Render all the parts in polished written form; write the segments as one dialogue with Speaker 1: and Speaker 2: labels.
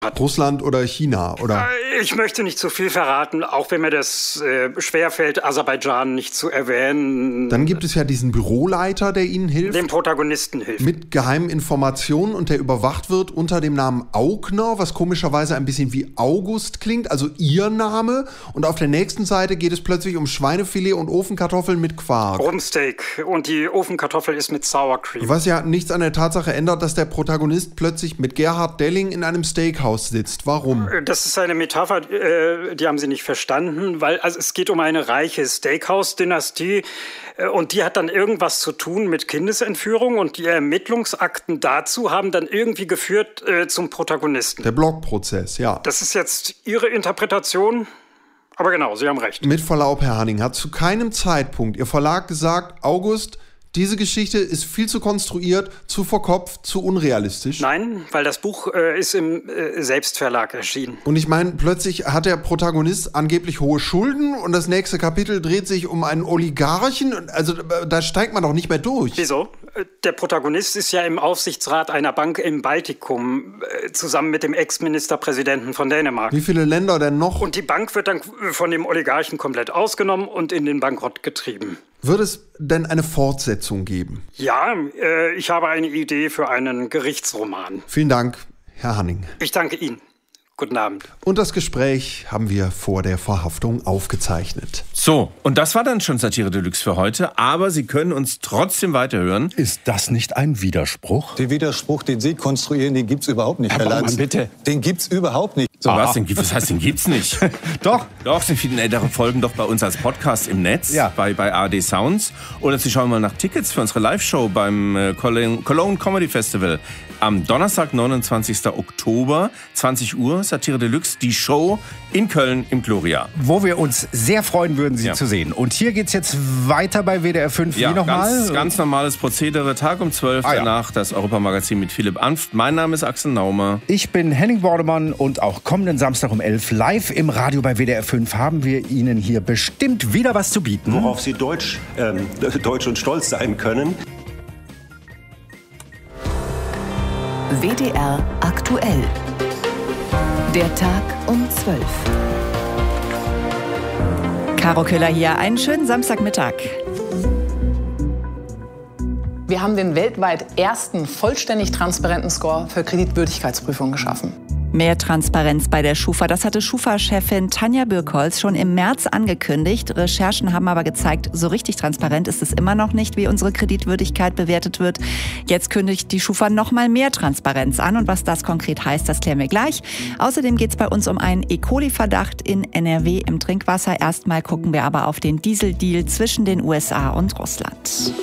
Speaker 1: Russland oder China, oder?
Speaker 2: Ich möchte nicht zu viel verraten, auch wenn mir das schwerfällt, Aserbaidschan nicht zu erwähnen.
Speaker 1: Dann gibt es ja diesen Büroleiter, der Ihnen hilft.
Speaker 2: Dem Protagonisten hilft.
Speaker 1: Mit geheimen Informationen und der überwacht wird unter dem Namen Augner, was komischerweise ein bisschen wie August klingt, also Ihr Name. Und auf der nächsten Seite geht es plötzlich um Schweinefilet und Ofenkartoffeln mit Quark.
Speaker 2: Rumsteak. Und die Ofenkartoffel ist mit Sour Cream.
Speaker 1: Was ja nichts an der Tatsache ändert, dass der Protagonist plötzlich mit Gerhard Delling in einem Steakhouse sitzt. Warum?
Speaker 2: Das ist eine Metapher, die haben Sie nicht verstanden, weil es geht um eine reiche Steakhouse-Dynastie und die hat dann irgendwas zu tun mit Kindesentführung und die Ermittlungsakten dazu haben dann irgendwie geführt zum Protagonisten.
Speaker 1: Der Blockprozess, ja.
Speaker 2: Das ist jetzt Ihre Interpretation, aber genau, Sie haben recht.
Speaker 1: Mit Verlaub, Herr Hanning, hat zu keinem Zeitpunkt Ihr Verlag gesagt, August, diese Geschichte ist viel zu konstruiert, zu verkopft, zu unrealistisch?
Speaker 2: Nein, weil das Buch ist im Selbstverlag erschienen.
Speaker 1: Und ich meine, plötzlich hat der Protagonist angeblich hohe Schulden und das nächste Kapitel dreht sich um einen Oligarchen. Also da steigt man doch nicht mehr durch.
Speaker 2: Wieso? Der Protagonist ist ja im Aufsichtsrat einer Bank im Baltikum, zusammen mit dem Ex-Ministerpräsidenten von Dänemark.
Speaker 1: Wie viele Länder denn noch?
Speaker 2: Und die Bank wird dann von dem Oligarchen komplett ausgenommen und in den Bankrott getrieben.
Speaker 1: Wird es denn eine Fortsetzung geben?
Speaker 2: Ja, ich habe eine Idee für einen Gerichtsroman.
Speaker 1: Vielen Dank, Herr Hanning.
Speaker 2: Ich danke Ihnen. Guten Abend.
Speaker 1: Und das Gespräch haben wir vor der Verhaftung aufgezeichnet.
Speaker 3: So, und das war dann schon Satire Deluxe für heute, aber Sie können uns trotzdem weiterhören.
Speaker 4: Ist das nicht ein Widerspruch?
Speaker 5: Den Widerspruch, den Sie konstruieren, den gibt's überhaupt nicht, Herr Lanz.
Speaker 4: Bitte.
Speaker 5: Den gibt's überhaupt nicht.
Speaker 3: So, was heißt, den gibt's nicht?
Speaker 4: Doch.
Speaker 3: Doch, Sie finden ältere Folgen doch bei uns als Podcast im Netz,
Speaker 4: ja.
Speaker 3: bei ARD Sounds. Oder Sie schauen mal nach Tickets für unsere Live-Show beim Cologne Comedy Festival. Am Donnerstag, 29. Oktober, 20 Uhr, Satire Deluxe, die Show in Köln im Gloria.
Speaker 4: Wo wir uns sehr freuen würden, Sie zu sehen. Und hier geht's jetzt weiter bei WDR 5. Wie nochmal?
Speaker 3: Ganz normales Prozedere, Tag um 12, danach das Europamagazin mit Philipp Anft. Mein Name ist Axel Naumer.
Speaker 4: Ich bin Henning Bordemann und auch kommenden Samstag um 11 live im Radio bei WDR 5 haben wir Ihnen hier bestimmt wieder was zu bieten.
Speaker 6: Worauf Sie deutsch und stolz sein können.
Speaker 7: WDR aktuell. Der Tag um 12.
Speaker 8: Caro Köhler hier. Einen schönen Samstagmittag.
Speaker 9: Wir haben den weltweit ersten vollständig transparenten Score für Kreditwürdigkeitsprüfungen geschaffen.
Speaker 8: Mehr Transparenz bei der Schufa. Das hatte Schufa-Chefin Tanja Birkholz schon im März angekündigt. Recherchen haben aber gezeigt, so richtig transparent ist es immer noch nicht, wie unsere Kreditwürdigkeit bewertet wird. Jetzt kündigt die Schufa noch mal mehr Transparenz an. Und was das konkret heißt, das klären wir gleich. Außerdem geht es bei uns um einen E. coli-Verdacht in NRW im Trinkwasser. Erstmal gucken wir aber auf den Dieseldeal zwischen den USA und Russland.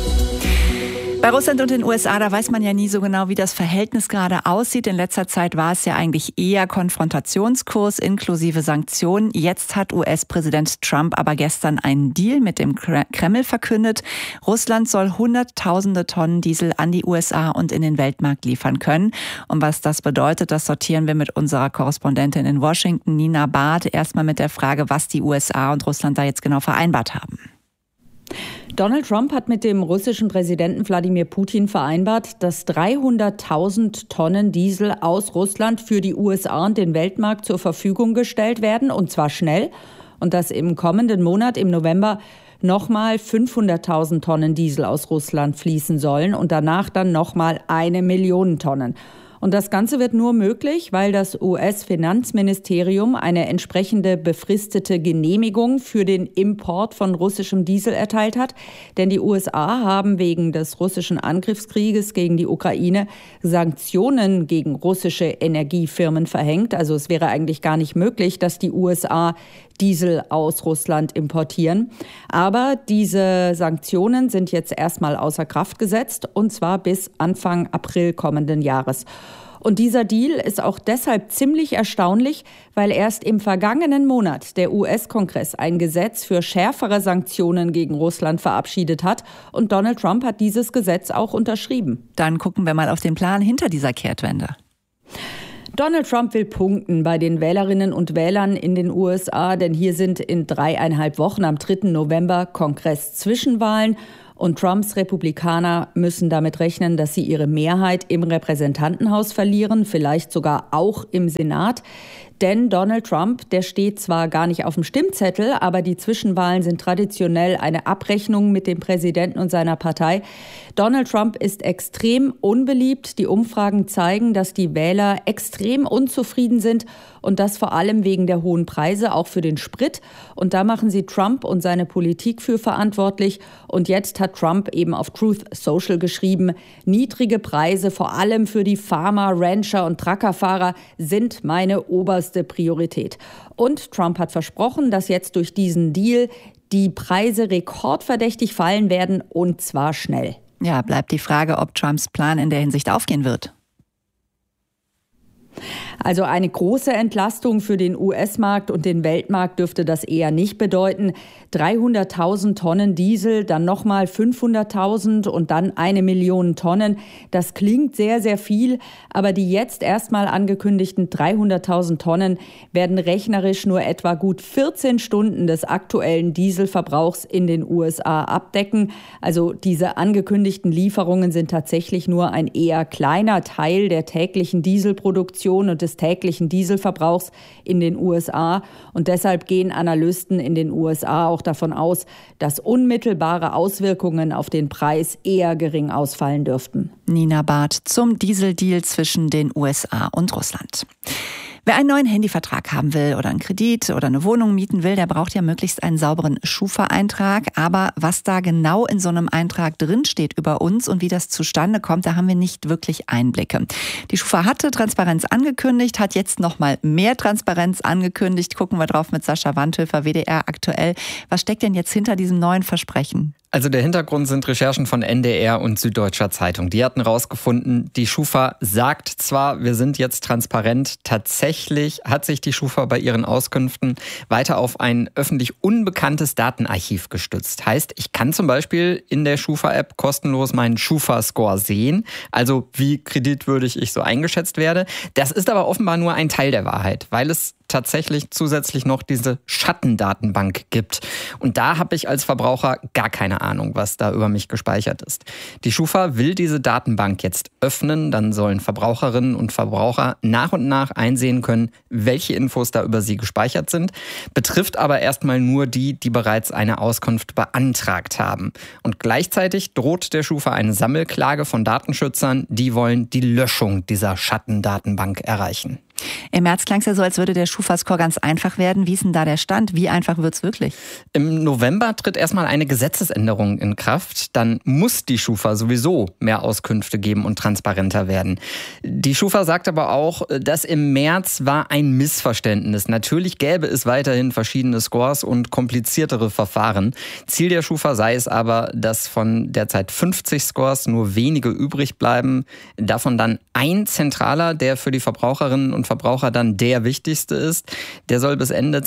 Speaker 8: Bei Russland und den USA, da weiß man ja nie so genau, wie das Verhältnis gerade aussieht. In letzter Zeit war es ja eigentlich eher Konfrontationskurs inklusive Sanktionen. Jetzt hat US-Präsident Trump aber gestern einen Deal mit dem Kreml verkündet. Russland soll Hunderttausende Tonnen Diesel an die USA und in den Weltmarkt liefern können. Und was das bedeutet, das sortieren wir mit unserer Korrespondentin in Washington, Nina Barth, erstmal mit der Frage, was die USA und Russland da jetzt genau vereinbart haben.
Speaker 10: Donald Trump hat mit dem russischen Präsidenten Wladimir Putin vereinbart, dass 300.000 Tonnen Diesel aus Russland für die USA und den Weltmarkt zur Verfügung gestellt werden, und zwar schnell. Und dass im kommenden Monat, im November, nochmal 500.000 Tonnen Diesel aus Russland fließen sollen und danach dann nochmal 1 Million Tonnen. Und das Ganze wird nur möglich, weil das US-Finanzministerium eine entsprechende befristete Genehmigung für den Import von russischem Diesel erteilt hat. Denn die USA haben wegen des russischen Angriffskrieges gegen die Ukraine Sanktionen gegen russische Energiefirmen verhängt. Also es wäre eigentlich gar nicht möglich, dass die USA Diesel aus Russland importieren. Aber diese Sanktionen sind jetzt erstmal außer Kraft gesetzt, und zwar bis Anfang April kommenden Jahres. Und dieser Deal ist auch deshalb ziemlich erstaunlich, weil erst im vergangenen Monat der US-Kongress ein Gesetz für schärfere Sanktionen gegen Russland verabschiedet hat. Und Donald Trump hat dieses Gesetz auch unterschrieben.
Speaker 8: Dann gucken wir mal auf den Plan hinter dieser Kehrtwende.
Speaker 10: Donald Trump will punkten bei den Wählerinnen und Wählern in den USA, denn hier sind in 3,5 Wochen am 3. November Kongress-Zwischenwahlen. Und Trumps Republikaner müssen damit rechnen, dass sie ihre Mehrheit im Repräsentantenhaus verlieren, vielleicht sogar auch im Senat. Denn Donald Trump, der steht zwar gar nicht auf dem Stimmzettel, aber die Zwischenwahlen sind traditionell eine Abrechnung mit dem Präsidenten und seiner Partei. Donald Trump ist extrem unbeliebt. Die Umfragen zeigen, dass die Wähler extrem unzufrieden sind und das vor allem wegen der hohen Preise, auch für den Sprit. Und da machen sie Trump und seine Politik für verantwortlich. Und jetzt hat Trump eben auf Truth Social geschrieben, niedrige Preise, vor allem für die Farmer, Rancher und Truckerfahrer, sind meine oberste Priorität. Und Trump hat versprochen, dass jetzt durch diesen Deal die Preise rekordverdächtig fallen werden, und zwar schnell.
Speaker 8: Ja, bleibt die Frage, ob Trumps Plan in der Hinsicht aufgehen wird.
Speaker 10: Also eine große Entlastung für den US-Markt und den Weltmarkt dürfte das eher nicht bedeuten. 300.000 Tonnen Diesel, dann nochmal 500.000 und dann 1 Million Tonnen. Das klingt sehr, sehr viel, aber die jetzt erstmal angekündigten 300.000 Tonnen werden rechnerisch nur etwa gut 14 Stunden des aktuellen Dieselverbrauchs in den USA abdecken. Also diese angekündigten Lieferungen sind tatsächlich nur ein eher kleiner Teil der täglichen Dieselproduktion und des täglichen Dieselverbrauchs in den USA. Und deshalb gehen Analysten in den USA auch davon aus, dass unmittelbare Auswirkungen auf den Preis eher gering ausfallen dürften.
Speaker 8: Nina Barth zum Dieseldeal zwischen den USA und Russland. Wer einen neuen Handyvertrag haben will oder einen Kredit oder eine Wohnung mieten will, der braucht ja möglichst einen sauberen Schufa-Eintrag. Aber was da genau in so einem Eintrag drinsteht über uns und wie das zustande kommt, da haben wir nicht wirklich Einblicke. Die Schufa hatte Transparenz angekündigt, hat jetzt noch mal mehr Transparenz angekündigt. Gucken wir drauf mit Sascha Wandhöfer, WDR aktuell. Was steckt denn jetzt hinter diesem neuen Versprechen?
Speaker 11: Also der Hintergrund sind Recherchen von NDR und Süddeutscher Zeitung. Die hatten rausgefunden, die Schufa sagt zwar, wir sind jetzt transparent, tatsächlich hat sich die Schufa bei ihren Auskünften weiter auf ein öffentlich unbekanntes Datenarchiv gestützt. Heißt, ich kann zum Beispiel in der Schufa-App kostenlos meinen Schufa-Score sehen, also wie kreditwürdig ich so eingeschätzt werde. Das ist aber offenbar nur ein Teil der Wahrheit, weil es tatsächlich zusätzlich noch diese Schattendatenbank gibt. Und da habe ich als Verbraucher gar keine Ahnung, was da über mich gespeichert ist. Die Schufa will diese Datenbank jetzt öffnen, dann sollen Verbraucherinnen und Verbraucher nach und nach einsehen können, welche Infos da über sie gespeichert sind, betrifft aber erstmal nur die, die bereits eine Auskunft beantragt haben. Und gleichzeitig droht der Schufa eine Sammelklage von Datenschützern, die wollen die Löschung dieser Schattendatenbank erreichen.
Speaker 8: Im März klang es ja so, als würde der Schufa-Score ganz einfach werden. Wie ist denn da der Stand? Wie einfach wird es wirklich?
Speaker 11: Im November tritt erstmal eine Gesetzesänderung in Kraft. Dann muss die Schufa sowieso mehr Auskünfte geben und transparenter werden. Die Schufa sagt aber auch, dass im März war ein Missverständnis. Natürlich gäbe es weiterhin verschiedene Scores und kompliziertere Verfahren. Ziel der Schufa sei es aber, dass von derzeit 50 Scores nur wenige übrig bleiben. Davon dann ein zentraler, der für die Verbraucherinnen und Verbraucher dann der wichtigste ist. Der soll bis Ende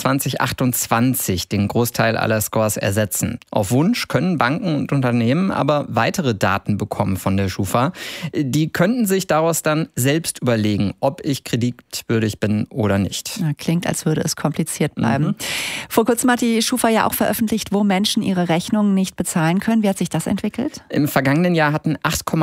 Speaker 11: 2028 den Großteil aller Scores ersetzen. Auf Wunsch können Banken und Unternehmen aber weitere Daten bekommen von der Schufa. Die könnten sich daraus dann selbst überlegen, ob ich kreditwürdig bin oder nicht.
Speaker 8: Klingt, als würde es kompliziert bleiben. Vor kurzem hat die Schufa ja auch veröffentlicht, wo Menschen ihre Rechnungen nicht bezahlen können. Wie hat sich das entwickelt?
Speaker 11: Im vergangenen Jahr hatten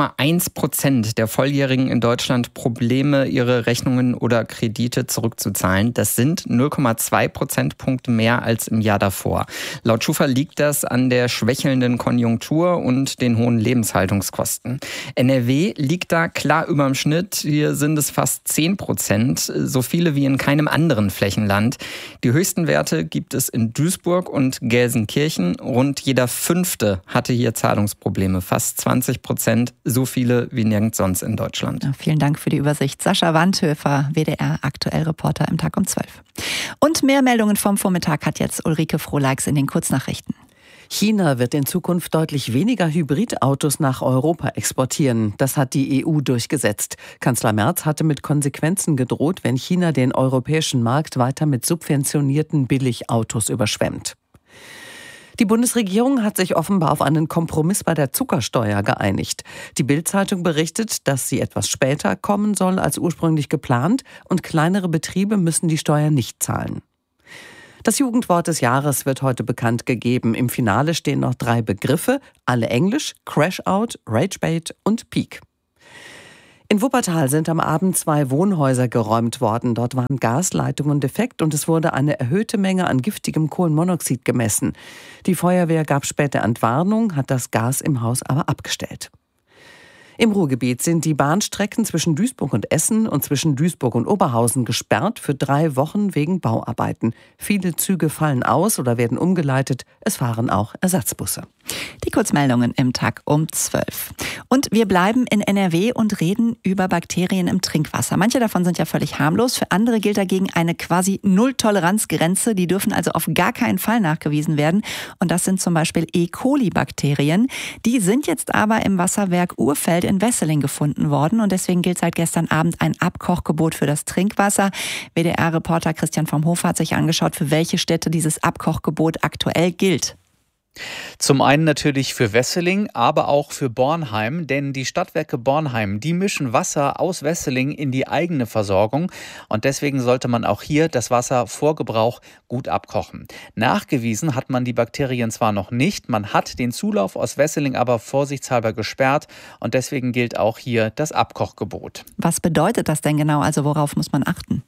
Speaker 11: 8,1% der Volljährigen in Deutschland Probleme, ihre Rechnungen oder Kredite zurückzuzahlen. Das sind 0,2 Prozentpunkte mehr als im Jahr davor. Laut Schufa liegt das an der schwächelnden Konjunktur und den hohen Lebenshaltungskosten. NRW liegt da klar über dem Schnitt. Hier sind es fast 10%, so viele wie in keinem anderen Flächenland. Die höchsten Werte gibt es in Duisburg und Gelsenkirchen. Rund jeder Fünfte hatte hier Zahlungsprobleme. Fast 20%, so viele wie nirgends sonst in Deutschland.
Speaker 8: Ja, vielen Dank für die Übersicht. Sascha Wandhöfer, WDR aktuell Reporter im Tag um 12. Und mehr Meldungen vom Vormittag hat jetzt Ulrike Frohleix in den Kurznachrichten.
Speaker 12: China wird in Zukunft deutlich weniger Hybridautos nach Europa exportieren. Das hat die EU durchgesetzt. Kanzler Merz hatte mit Konsequenzen gedroht, wenn China den europäischen Markt weiter mit subventionierten Billigautos überschwemmt. Die Bundesregierung hat sich offenbar auf einen Kompromiss bei der Zuckersteuer geeinigt. Die Bild-Zeitung berichtet, dass sie etwas später kommen soll als ursprünglich geplant und kleinere Betriebe müssen die Steuer nicht zahlen. Das Jugendwort des Jahres wird heute bekannt gegeben. Im Finale stehen noch 3 Begriffe, alle Englisch: Crash-Out, Rage-Bait und Peak. In Wuppertal sind am Abend 2 Wohnhäuser geräumt worden. Dort waren Gasleitungen defekt und es wurde eine erhöhte Menge an giftigem Kohlenmonoxid gemessen. Die Feuerwehr gab später Entwarnung, hat das Gas im Haus aber abgestellt. Im Ruhrgebiet sind die Bahnstrecken zwischen Duisburg und Essen und zwischen Duisburg und Oberhausen gesperrt für 3 Wochen wegen Bauarbeiten. Viele Züge fallen aus oder werden umgeleitet. Es fahren auch Ersatzbusse.
Speaker 8: Die Kurzmeldungen im Tag um 12. Und wir bleiben in NRW und reden über Bakterien im Trinkwasser. Manche davon sind ja völlig harmlos. Für andere gilt dagegen eine quasi Null-Toleranz-Grenze. Die dürfen also auf gar keinen Fall nachgewiesen werden. Und das sind zum Beispiel E. coli-Bakterien. Die sind jetzt aber im Wasserwerk Urfeld in Wesseling gefunden worden. Und deswegen gilt seit gestern Abend ein Abkochgebot für das Trinkwasser. WDR-Reporter Christian vom Hofer hat sich angeschaut, für welche Städte dieses Abkochgebot aktuell gilt.
Speaker 13: Zum einen natürlich für Wesseling, aber auch für Bornheim, denn die Stadtwerke Bornheim, die mischen Wasser aus Wesseling in die eigene Versorgung und deswegen sollte man auch hier das Wasser vor Gebrauch gut abkochen. Nachgewiesen hat man die Bakterien zwar noch nicht, man hat den Zulauf aus Wesseling aber vorsichtshalber gesperrt und deswegen gilt auch hier das Abkochgebot.
Speaker 8: Was bedeutet das denn genau? Also worauf muss man achten?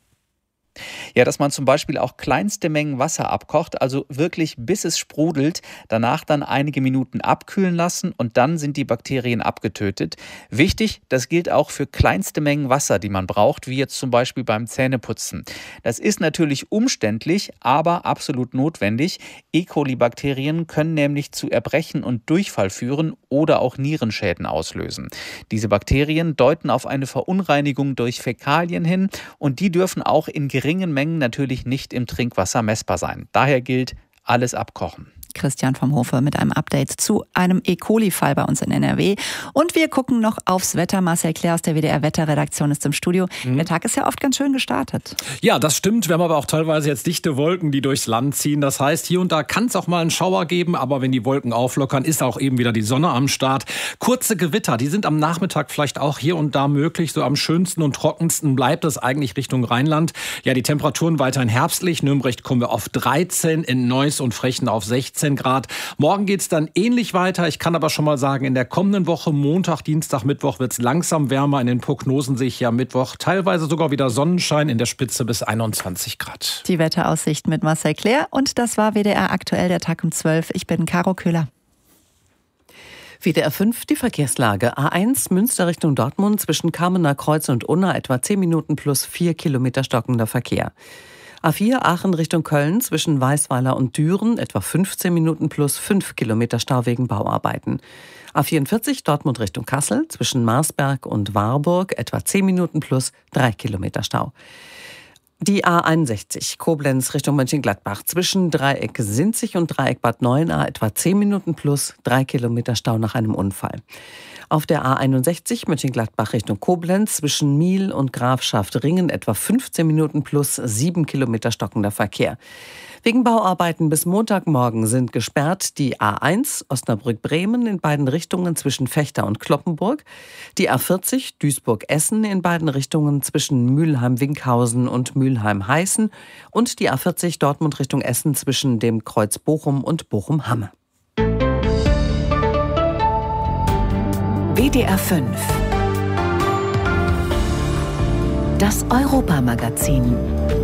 Speaker 13: Ja, dass man zum Beispiel auch kleinste Mengen Wasser abkocht, also wirklich bis es sprudelt, danach dann einige Minuten abkühlen lassen und dann sind die Bakterien abgetötet. Wichtig, das gilt auch für kleinste Mengen Wasser, die man braucht, wie jetzt zum Beispiel beim Zähneputzen. Das ist natürlich umständlich, aber absolut notwendig. E. coli-Bakterien können nämlich zu Erbrechen und Durchfall führen oder auch Nierenschäden auslösen. Diese Bakterien deuten auf eine Verunreinigung durch Fäkalien hin und die dürfen auch in geringen Mengen natürlich nicht im Trinkwasser messbar sein. Daher gilt, alles abkochen.
Speaker 8: Christian vom Hofe mit einem Update zu einem E. coli-Fall bei uns in NRW. Und wir gucken noch aufs Wetter. Marcel Clair aus der WDR-Wetterredaktion ist im Studio. Der Tag ist ja oft ganz schön gestartet.
Speaker 14: Ja, das stimmt. Wir haben aber auch teilweise jetzt dichte Wolken, die durchs Land ziehen. Das heißt, hier und da kann es auch mal einen Schauer geben. Aber wenn die Wolken auflockern, ist auch eben wieder die Sonne am Start. Kurze Gewitter, die sind am Nachmittag vielleicht auch hier und da möglich. So am schönsten und trockensten bleibt es eigentlich Richtung Rheinland. Ja, die Temperaturen weiterhin herbstlich. Nürnberg kommen wir auf 13, in Neuss und Frechen auf 16 Grad. Morgen geht es dann ähnlich weiter. Ich kann aber schon mal sagen, in der kommenden Woche, Montag, Dienstag, Mittwoch, wird es langsam wärmer. In den Prognosen sehe ich ja Mittwoch teilweise sogar wieder Sonnenschein, in der Spitze bis 21 Grad.
Speaker 8: Die Wetteraussicht mit Marcel Clair. Und das war WDR aktuell, der Tag um 12. Ich bin Caro Köhler.
Speaker 12: WDR 5, die Verkehrslage. A1 Münster Richtung Dortmund zwischen Kamener Kreuz und Unna etwa 10 Minuten plus 4 Kilometer stockender Verkehr. A4 Aachen Richtung Köln zwischen Weißweiler und Düren etwa 15 Minuten plus 5 Kilometer Stau wegen Bauarbeiten. A44 Dortmund Richtung Kassel zwischen Marsberg und Warburg etwa 10 Minuten plus 3 Kilometer Stau. Die A61 Koblenz Richtung Mönchengladbach zwischen Dreieck Sinzig und Dreieck Bad Neuenahr etwa 10 Minuten plus 3 Kilometer Stau nach einem Unfall. Auf der A61 Mönchengladbach Richtung Koblenz zwischen Miel und Grafschaft Ringen etwa 15 Minuten plus 7 Kilometer stockender Verkehr. Wegen Bauarbeiten bis Montagmorgen sind gesperrt die A1 Osnabrück-Bremen in beiden Richtungen zwischen Vechta und Cloppenburg, die A40 Duisburg-Essen in beiden Richtungen zwischen Mülheim-Winkhausen und Mülheim-Heißen und die A40 Dortmund Richtung Essen zwischen dem Kreuz Bochum und Bochum-Hamme.
Speaker 7: WDR 5. Das Europa-Magazin.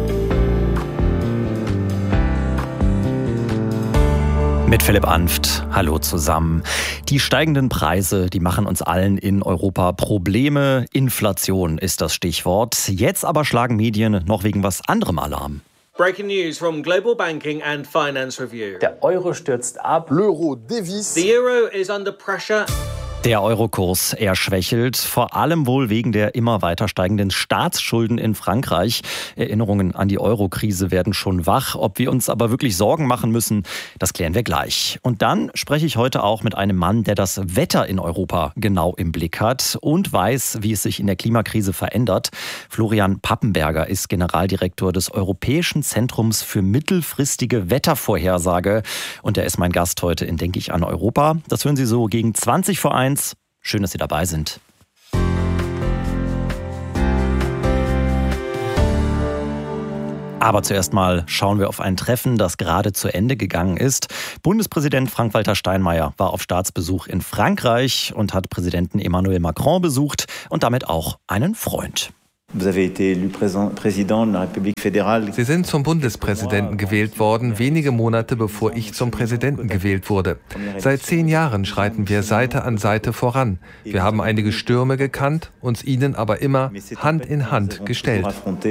Speaker 15: Mit Philipp Anft. Hallo zusammen. Die steigenden Preise, die machen uns allen in Europa Probleme. Inflation ist das Stichwort. Jetzt aber schlagen Medien noch wegen was anderem Alarm.
Speaker 16: Breaking news from Global Banking and Finance Review.
Speaker 17: Der Euro stürzt ab.
Speaker 16: L'euro dévisse. The euro is under pressure.
Speaker 15: Der Eurokurs, er schwächelt, vor allem wohl wegen der immer weiter steigenden Staatsschulden in Frankreich. Erinnerungen an die Eurokrise werden schon wach. Ob wir uns aber wirklich Sorgen machen müssen, das klären wir gleich. Und dann spreche ich heute auch mit einem Mann, der das Wetter in Europa genau im Blick hat und weiß, wie es sich in der Klimakrise verändert. Florian Pappenberger ist Generaldirektor des Europäischen Zentrums für mittelfristige Wettervorhersage. Und er ist mein Gast heute in Denke ich an Europa. Das hören Sie so gegen 20 vor 1. Schön, dass Sie dabei sind. Aber zuerst mal schauen wir auf ein Treffen, das gerade zu Ende gegangen ist. Bundespräsident Frank-Walter Steinmeier war auf Staatsbesuch in Frankreich und hat Präsidenten Emmanuel Macron besucht und damit auch einen Freund.
Speaker 17: Sie sind zum Bundespräsidenten gewählt worden, wenige Monate bevor ich zum Präsidenten gewählt wurde. Seit 10 Jahren schreiten wir Seite an Seite voran. Wir haben einige Stürme gekannt, uns ihnen aber immer Hand in Hand gestellt.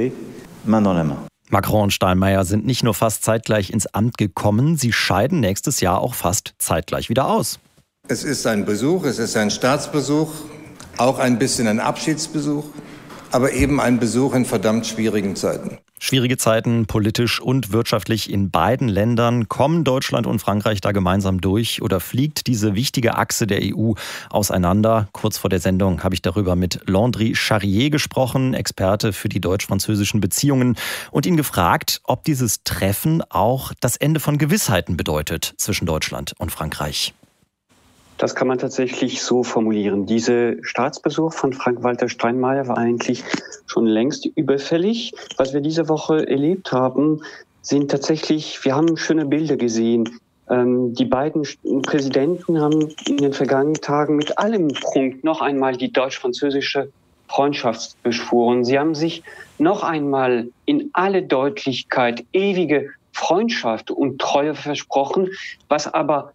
Speaker 15: Macron und Steinmeier sind nicht nur fast zeitgleich ins Amt gekommen, sie scheiden nächstes Jahr auch fast zeitgleich wieder aus.
Speaker 18: Es ist ein Besuch, es ist ein Staatsbesuch, auch ein bisschen ein Abschiedsbesuch, aber eben ein Besuch in verdammt schwierigen Zeiten.
Speaker 15: Schwierige Zeiten, politisch und wirtschaftlich in beiden Ländern. Kommen Deutschland und Frankreich da gemeinsam durch oder fliegt diese wichtige Achse der EU auseinander? Kurz vor der Sendung habe ich darüber mit Landry Charrier gesprochen, Experte für die deutsch-französischen Beziehungen, und ihn gefragt, ob dieses Treffen auch das Ende von Gewissheiten bedeutet zwischen Deutschland und Frankreich.
Speaker 19: Das kann man tatsächlich so formulieren. Dieser Staatsbesuch von Frank-Walter Steinmeier war eigentlich schon längst überfällig. Was wir diese Woche erlebt haben, sind tatsächlich, wir haben schöne Bilder gesehen. Die beiden Präsidenten haben in den vergangenen Tagen mit allem Prunk noch einmal die deutsch-französische Freundschaft beschworen. Sie haben sich noch einmal in alle Deutlichkeit ewige Freundschaft und Treue versprochen, was aber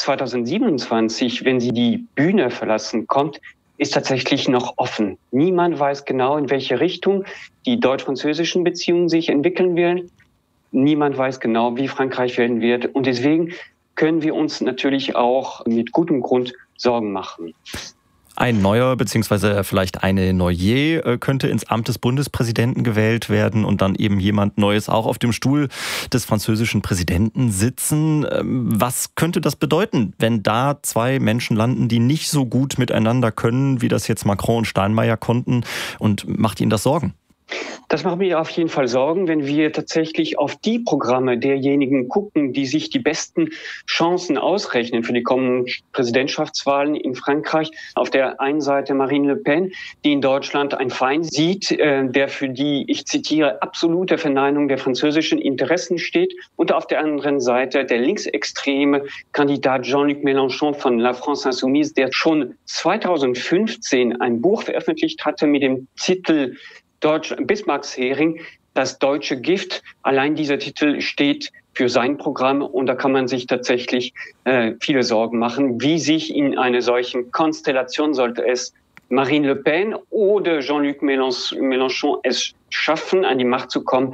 Speaker 19: 2027, wenn sie die Bühne verlassen, kommt, ist tatsächlich noch offen. Niemand weiß genau, in welche Richtung die deutsch-französischen Beziehungen sich entwickeln werden. Niemand weiß genau, wie Frankreich werden wird. Und deswegen können wir uns natürlich auch mit gutem Grund Sorgen machen.
Speaker 15: Ein neuer bzw. vielleicht eine Neue könnte ins Amt des Bundespräsidenten gewählt werden und dann eben jemand Neues auch auf dem Stuhl des französischen Präsidenten sitzen. Was könnte das bedeuten, wenn da 2 Menschen landen, die nicht so gut miteinander können, wie das jetzt Macron und Steinmeier konnten? Und macht Ihnen das Sorgen?
Speaker 19: Das macht mir auf jeden Fall Sorgen, wenn wir tatsächlich auf die Programme derjenigen gucken, die sich die besten Chancen ausrechnen für die kommenden Präsidentschaftswahlen in Frankreich. Auf der einen Seite Marine Le Pen, die in Deutschland ein Feind sieht, der für die, ich zitiere, absolute Verneinung der französischen Interessen steht. Und auf der anderen Seite der linksextreme Kandidat Jean-Luc Mélenchon von La France Insoumise, der schon 2015 ein Buch veröffentlicht hatte mit dem Titel Bismarcks Hering, das deutsche Gift. Allein dieser Titel steht für sein Programm und da kann man sich tatsächlich viele Sorgen machen, wie sich in einer solchen Konstellation, sollte es Marine Le Pen oder Jean-Luc Mélenchon es schaffen, an die Macht zu kommen,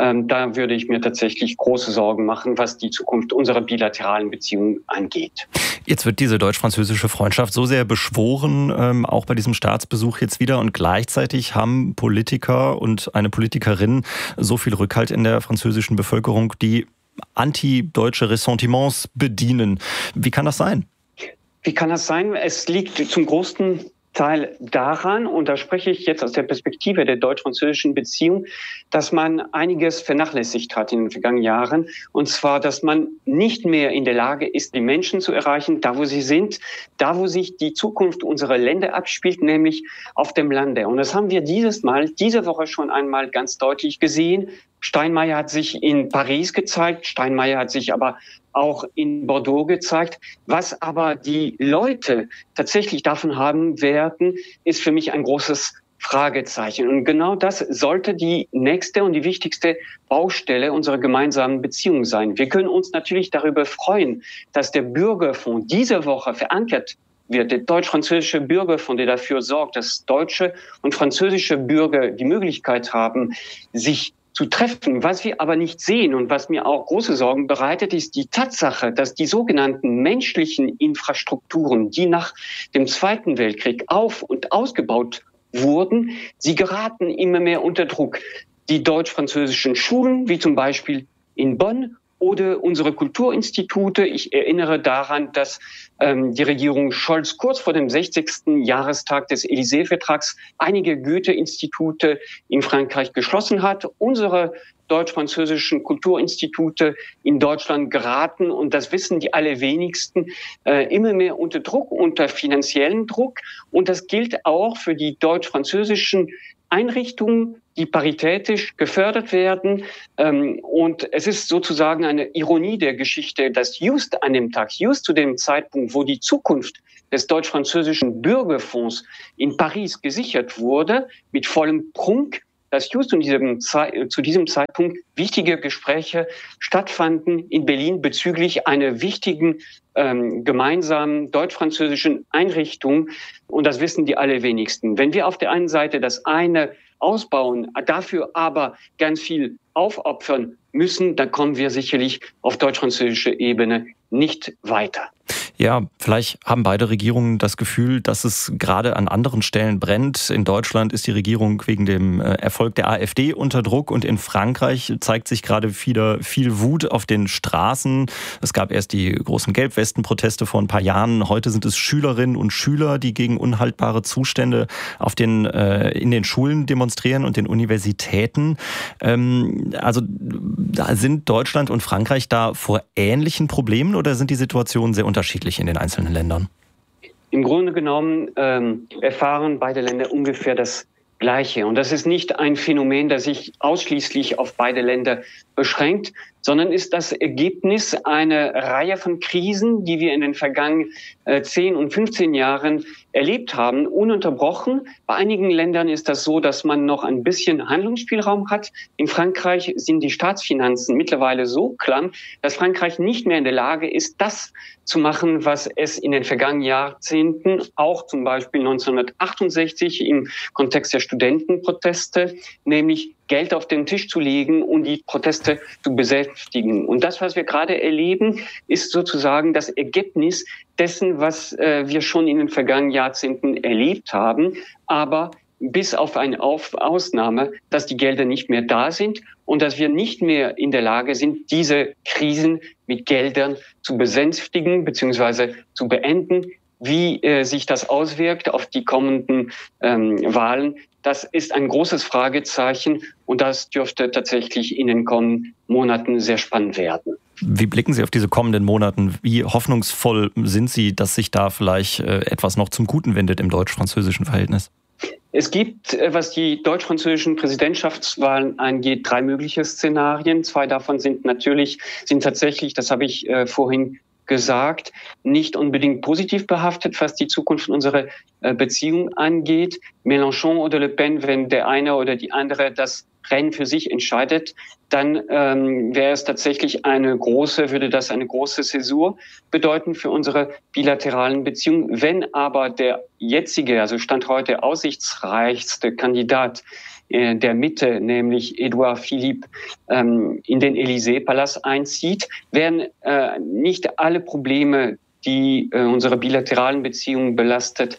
Speaker 19: da würde ich mir tatsächlich große Sorgen machen, was die Zukunft unserer bilateralen Beziehungen angeht.
Speaker 15: Jetzt wird diese deutsch-französische Freundschaft so sehr beschworen, auch bei diesem Staatsbesuch jetzt wieder. Und gleichzeitig haben Politiker und eine Politikerin so viel Rückhalt in der französischen Bevölkerung, die anti-deutsche Ressentiments bedienen. Wie kann das sein?
Speaker 19: Wie kann das sein? Es liegt zum großen Teil daran, und da spreche ich jetzt aus der Perspektive der deutsch-französischen Beziehung, dass man einiges vernachlässigt hat in den vergangenen Jahren. Und zwar, dass man nicht mehr in der Lage ist, die Menschen zu erreichen, da wo sie sind, da wo sich die Zukunft unserer Länder abspielt, nämlich auf dem Lande. Und das haben wir diese Woche schon einmal ganz deutlich gesehen. Steinmeier hat sich in Paris gezeigt, Steinmeier hat sich aber auch in Bordeaux gezeigt. Was aber die Leute tatsächlich davon haben werden, ist für mich ein großes Fragezeichen. Und genau das sollte die nächste und die wichtigste Baustelle unserer gemeinsamen Beziehung sein. Wir können uns natürlich darüber freuen, dass der Bürgerfonds diese Woche verankert wird, der deutsch-französische Bürgerfonds, der dafür sorgt, dass deutsche und französische Bürger die Möglichkeit haben, sich zu treffen. Was wir aber nicht sehen und was mir auch große Sorgen bereitet, ist die Tatsache, dass die sogenannten menschlichen Infrastrukturen, die nach dem Zweiten Weltkrieg auf- und ausgebaut wurden, sie geraten immer mehr unter Druck. Die deutsch-französischen Schulen, wie zum Beispiel in Bonn, oder unsere Kulturinstitute. Ich erinnere daran, dass die Regierung Scholz kurz vor dem 60. Jahrestag des Élysée-Vertrags einige Goethe-Institute in Frankreich geschlossen hat. Unsere deutsch-französischen Kulturinstitute in Deutschland geraten, und das wissen die allerwenigsten, immer mehr unter Druck, unter finanziellen Druck. Und das gilt auch für die deutsch-französischen Einrichtungen die paritätisch gefördert werden. Und es ist sozusagen eine Ironie der Geschichte, dass just zu dem Zeitpunkt, wo die Zukunft des deutsch-französischen Bürgerfonds in Paris gesichert wurde, mit vollem Prunk, dass just zu diesem Zeitpunkt wichtige Gespräche stattfanden in Berlin bezüglich einer wichtigen gemeinsamen deutsch-französischen Einrichtung. Und das wissen die allerwenigsten. Wenn wir auf der einen Seite das eine ausbauen, dafür aber ganz viel aufopfern müssen, dann kommen wir sicherlich auf deutsch-französischer Ebene nicht weiter.
Speaker 15: Ja, vielleicht haben beide Regierungen das Gefühl, dass es gerade an anderen Stellen brennt. In Deutschland ist die Regierung wegen dem Erfolg der AfD unter Druck und in Frankreich zeigt sich gerade wieder viel Wut auf den Straßen. Es gab erst die großen Gelbwesten-Proteste vor ein paar Jahren. Heute sind es Schülerinnen und Schüler, die gegen unhaltbare Zustände in den Schulen demonstrieren und den Universitäten. Also sind Deutschland und Frankreich da vor ähnlichen Problemen oder sind die Situationen sehr unterschiedlich in den einzelnen Ländern?
Speaker 19: Im Grunde genommen erfahren beide Länder ungefähr das Gleiche. Und das ist nicht ein Phänomen, das sich ausschließlich auf beide Länder beschränkt, sondern ist das Ergebnis einer Reihe von Krisen, die wir in den vergangenen 10 und 15 Jahren erlebt haben, ununterbrochen. Bei einigen Ländern ist das so, dass man noch ein bisschen Handlungsspielraum hat. In Frankreich sind die Staatsfinanzen mittlerweile so klamm, dass Frankreich nicht mehr in der Lage ist, das zu machen, was es in den vergangenen Jahrzehnten, auch zum Beispiel 1968 im Kontext der Studentenproteste, nämlich Geld auf den Tisch zu legen und die Proteste zu besänftigen. Und das, was wir gerade erleben, ist sozusagen das Ergebnis dessen, was wir schon in den vergangenen Jahrzehnten erlebt haben. Aber bis auf eine Ausnahme, dass die Gelder nicht mehr da sind und dass wir nicht mehr in der Lage sind, diese Krisen mit Geldern zu besänftigen bzw. zu beenden. Wie sich das auswirkt auf die kommenden Wahlen, das ist ein großes Fragezeichen und das dürfte tatsächlich in den kommenden Monaten sehr spannend werden.
Speaker 15: Wie blicken Sie auf diese kommenden Monate? Wie hoffnungsvoll sind Sie, dass sich da vielleicht etwas noch zum Guten wendet im deutsch-französischen Verhältnis?
Speaker 19: Es gibt, was die deutsch-französischen Präsidentschaftswahlen angeht, 3 mögliche Szenarien. 2 davon sind tatsächlich, das habe ich vorhin gesagt, nicht unbedingt positiv behaftet, was die Zukunft unserer Beziehung angeht. Mélenchon oder Le Pen, wenn der eine oder die andere das Rennen für sich entscheidet, dann würde das eine große Zäsur bedeuten für unsere bilateralen Beziehungen. Wenn aber der jetzige, also Stand heute aussichtsreichste Kandidat der Mitte, nämlich Edouard Philippe, in den Élysée-Palast einzieht, werden nicht alle Probleme, die unsere bilateralen Beziehungen belasten,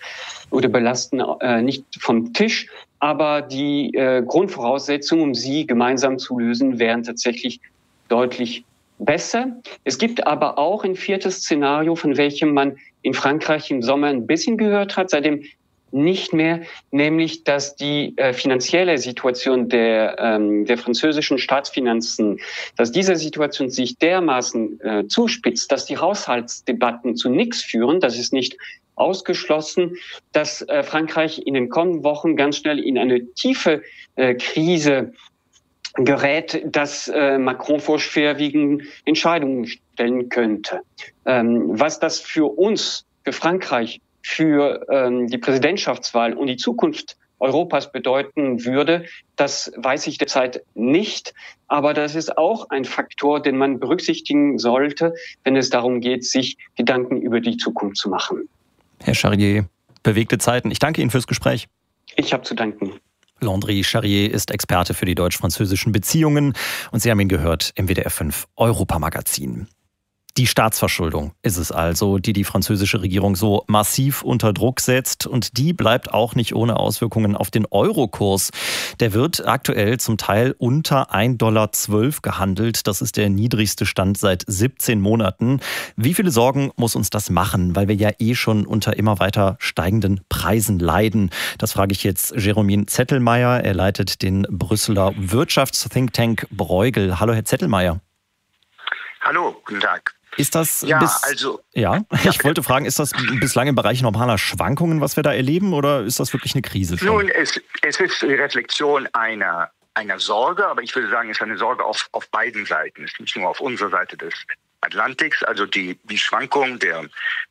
Speaker 19: nicht vom Tisch. Aber die Grundvoraussetzungen, um sie gemeinsam zu lösen, wären tatsächlich deutlich besser. Es gibt aber auch ein 4. Szenario, von welchem man in Frankreich im Sommer ein bisschen gehört hat, seitdem nicht mehr, nämlich dass die finanzielle Situation der französischen Staatsfinanzen, dass diese Situation sich dermaßen zuspitzt, dass die Haushaltsdebatten zu nichts führen. Das ist nicht ausgeschlossen, dass Frankreich in den kommenden Wochen ganz schnell in eine tiefe Krise gerät, dass Macron vor schwerwiegenden Entscheidungen stellen könnte. Was das für uns, für Frankreich, für die Präsidentschaftswahl und die Zukunft Europas bedeuten würde, das weiß ich derzeit nicht. Aber das ist auch ein Faktor, den man berücksichtigen sollte, wenn es darum geht, sich Gedanken über die Zukunft zu machen.
Speaker 15: Herr Charrier, bewegte Zeiten. Ich danke Ihnen fürs Gespräch.
Speaker 19: Ich habe zu danken.
Speaker 15: Landry Charrier ist Experte für die deutsch-französischen Beziehungen und Sie haben ihn gehört im WDR 5 Europamagazin. Die Staatsverschuldung ist es also, die die französische Regierung so massiv unter Druck setzt. Und die bleibt auch nicht ohne Auswirkungen auf den Eurokurs. Der wird aktuell zum Teil unter 1,12 $ gehandelt. Das ist der niedrigste Stand seit 17 Monaten. Wie viele Sorgen muss uns das machen? Weil wir ja schon unter immer weiter steigenden Preisen leiden. Das frage ich jetzt Jérôme Zettelmeier. Er leitet den Brüsseler Wirtschafts-Think-Tank Bruegel. Hallo, Herr Zettelmeier.
Speaker 20: Hallo, guten Tag.
Speaker 15: Ist das
Speaker 20: ich
Speaker 15: wollte fragen, ist das bislang im Bereich normaler Schwankungen, was wir da erleben, oder ist das wirklich eine Krise schon?
Speaker 20: Nun, es ist die Reflexion einer Sorge, aber ich würde sagen, es ist eine Sorge auf beiden Seiten. Es ist nicht nur auf unserer Seite des Atlantiks, also die Schwankung der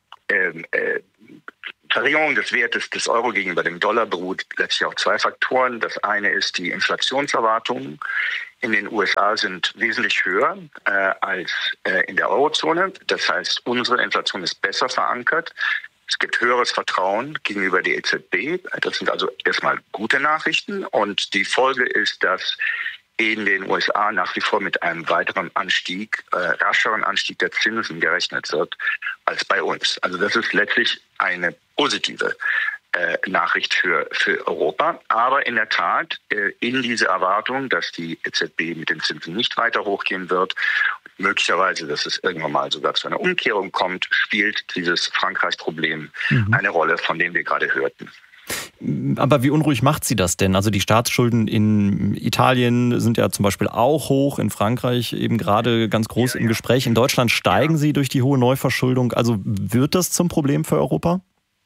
Speaker 20: Verringerung des Wertes des Euro gegenüber dem Dollar beruht letztlich auf zwei Faktoren. Das eine ist, die Inflationserwartungen in den USA sind wesentlich höher als in der Eurozone. Das heißt, unsere Inflation ist besser verankert. Es gibt höheres Vertrauen gegenüber der EZB. Das sind also erstmal gute Nachrichten. Und die Folge ist, dass in den USA nach wie vor mit einem weiteren rascheren Anstieg der Zinsen gerechnet wird als bei uns. Also das ist letztlich eine positive Nachricht für Europa. Aber in der Tat, in diese Erwartung, dass die EZB mit den Zinsen nicht weiter hochgehen wird, möglicherweise, dass es irgendwann mal sogar zu einer Umkehrung kommt, spielt dieses Frankreich-Problem eine Rolle, von dem wir gerade hörten.
Speaker 15: Aber wie unruhig macht Sie das denn? Also die Staatsschulden in Italien sind ja zum Beispiel auch hoch, in Frankreich eben gerade ganz groß im Gespräch. In Deutschland steigen sie durch die hohe Neuverschuldung. Also wird das zum Problem für Europa?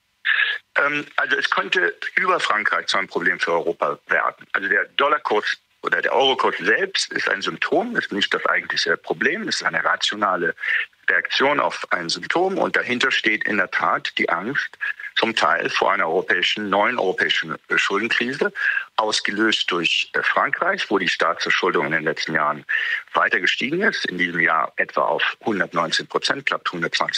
Speaker 20: Also es könnte über Frankreich zu einem Problem für Europa werden. Also der Dollarkurs oder der Eurokurs selbst ist ein Symptom, ist nicht das eigentliche Problem, es ist eine rationale Reaktion auf ein Symptom und dahinter steht in der Tat die Angst, zum Teil vor einer neuen europäischen Schuldenkrise, ausgelöst durch Frankreich, wo die Staatsverschuldung in den letzten Jahren weiter gestiegen ist. In diesem Jahr etwa auf 119%, knapp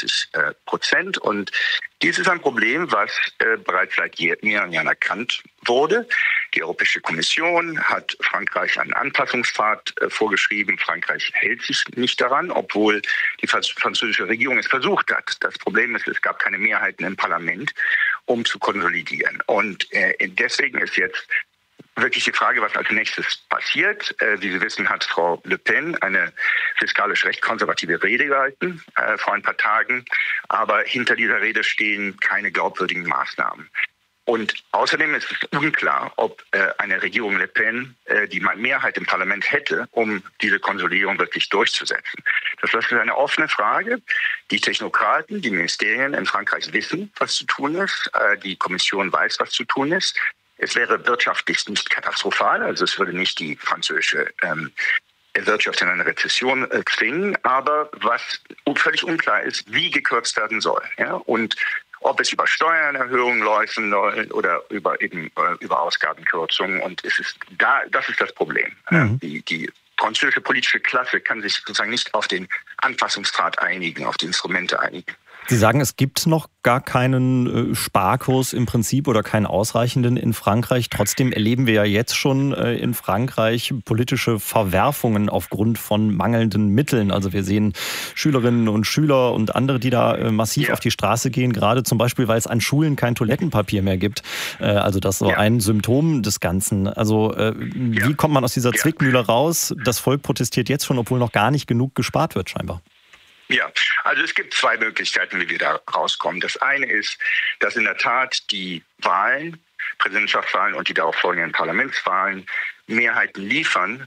Speaker 20: 120%. Und dies ist ein Problem, was bereits seit mehreren Jahren erkannt wurde. Die Europäische Kommission hat Frankreich einen Anpassungspfad vorgeschrieben. Frankreich hält sich nicht daran, obwohl die französische Regierung es versucht hat. Das Problem ist, es gab keine Mehrheiten im Parlament, um zu konsolidieren. Und deswegen ist jetzt wirklich die Frage, was als nächstes passiert. Wie Sie wissen, hat Frau Le Pen eine fiskalisch recht konservative Rede gehalten vor ein paar Tagen. Aber hinter dieser Rede stehen keine glaubwürdigen Maßnahmen. Und außerdem ist es unklar, ob eine Regierung Le Pen die Mehrheit im Parlament hätte, um diese Konsolidierung wirklich durchzusetzen. Das ist eine offene Frage. Die Technokraten, die Ministerien in Frankreich wissen, was zu tun ist. Die Kommission weiß, was zu tun ist. Es wäre wirtschaftlich nicht katastrophal, also es würde nicht die französische Wirtschaft in eine Rezession zwingen. Aber was völlig unklar ist, wie gekürzt werden soll. Ja? Und ob es über Steuererhöhungen laufen soll oder über Ausgabenkürzungen. Und das ist das Problem. Die französische politische Klasse kann sich sozusagen nicht auf den Anpassungspfad einigen, auf die Instrumente einigen.
Speaker 15: Sie sagen, es gibt noch gar keinen Sparkurs im Prinzip oder keinen ausreichenden in Frankreich. Trotzdem erleben wir ja jetzt schon in Frankreich politische Verwerfungen aufgrund von mangelnden Mitteln. Also wir sehen Schülerinnen und Schüler und andere, die da massiv auf die Straße gehen, gerade zum Beispiel, weil es an Schulen kein Toilettenpapier mehr gibt. Also das ist so ein Symptom des Ganzen. Also wie kommt man aus dieser Zwickmühle raus? Das Volk protestiert jetzt schon, obwohl noch gar nicht genug gespart wird scheinbar.
Speaker 20: Ja, also es gibt zwei Möglichkeiten, wie wir da rauskommen. Das eine ist, dass in der Tat die Wahlen, Präsidentschaftswahlen und die darauf folgenden Parlamentswahlen Mehrheiten liefern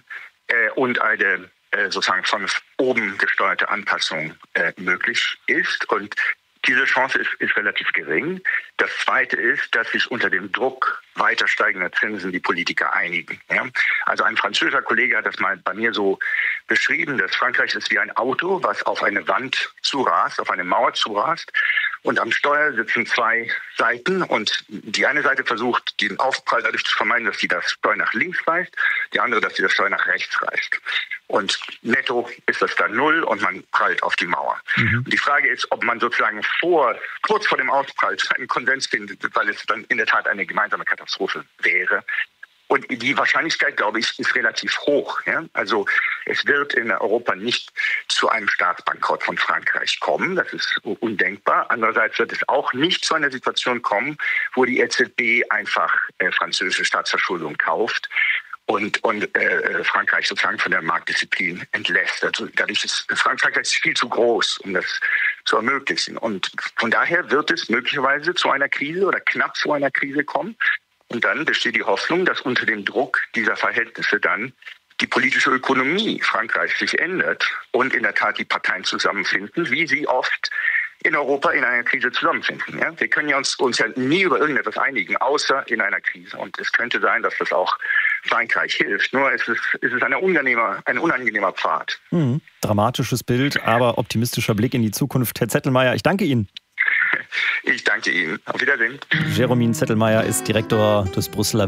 Speaker 20: und eine sozusagen von oben gesteuerte Anpassung möglich ist. Und diese Chance ist relativ gering. Das Zweite ist, dass sich unter dem Druck weiter steigender Zinsen die Politiker einigen. Ja? Also ein französischer Kollege hat das mal bei mir so beschrieben, dass Frankreich ist wie ein Auto, was auf eine Wand zurast, auf eine Mauer zurast. Und am Steuer sitzen zwei Seiten und die eine Seite versucht, den Aufprall dadurch zu vermeiden, dass sie das Steuer nach links reißt, die andere, dass sie das Steuer nach rechts reißt. Und netto ist das dann 0 und man prallt auf die Mauer. Und die Frage ist, ob man sozusagen kurz vor dem Ausprall einen Konsens findet, weil es dann in der Tat eine gemeinsame Katastrophe wäre. Und die Wahrscheinlichkeit, glaube ich, ist relativ hoch. Ja? Also es wird in Europa nicht zu einem Staatsbankrott von Frankreich kommen. Das ist undenkbar. Andererseits wird es auch nicht zu einer Situation kommen, wo die EZB einfach französische Staatsverschuldung kauft und Frankreich sozusagen von der Marktdisziplin entlässt. Also dadurch ist Frankreich viel zu groß, um das zu ermöglichen. Und von daher wird es möglicherweise zu einer Krise oder knapp zu einer Krise kommen. Und dann besteht die Hoffnung, dass unter dem Druck dieser Verhältnisse dann die politische Ökonomie Frankreichs sich ändert und in der Tat die Parteien zusammenfinden, wie sie oft in Europa in einer Krise zusammenfinden. Ja? Wir können ja uns ja nie über irgendetwas einigen, außer in einer Krise. Und es könnte sein, dass das auch Frankreich hilft. Nur es ist ein unangenehmer Pfad.
Speaker 15: Dramatisches Bild, aber optimistischer Blick in die Zukunft. Herr Zettelmeier, ich danke Ihnen.
Speaker 20: Ich danke Ihnen. Auf Wiedersehen.
Speaker 15: Jeromin Zettelmeier ist Direktor des Brüsseler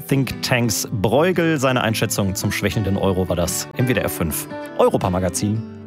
Speaker 15: Wirtschafts-Thinktanks Bruegel. Seine Einschätzung zum schwächelnden Euro war das im WDR 5 Europamagazin.